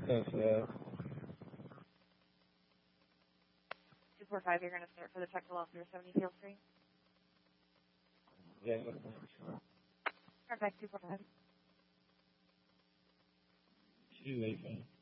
That's 245, you're going to start for the check below 70 Field Street. yeah. Start back 245. She's late, man.